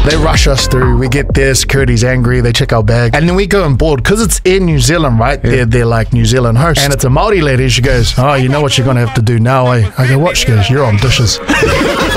They rush us through. We get there, security's angry, they check our bag, and then we go on board because it's in New Zealand, right? They're like New Zealand hosts, and it's a Māori lady. She goes, "Oh, you know what you're gonna have to do now, eh?" I go, "What?" She goes, "You're on dishes."